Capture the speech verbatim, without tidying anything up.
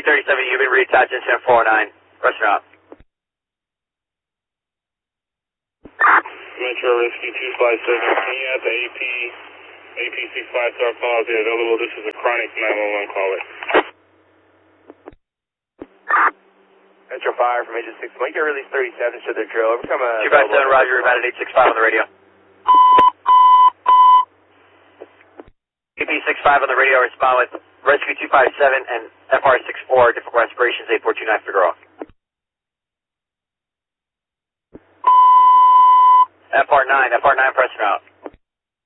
thirty-seven, you've been reattached incident four oh nine. Pressure out. Metro Rescue two five seven, can you add the A P, A P six five star call is available? This is a chronic nine one one caller. Metro Fire from Agent six, Lincoln Release thirty-seven, should their drill. Overcome a... two five seven, Roger, about at eight six five on the radio. A P six five on the radio, respond with Rescue two five seven and F R six four, different respirations, eight four two nine, figure off. F R nine, F R nine, pressing out.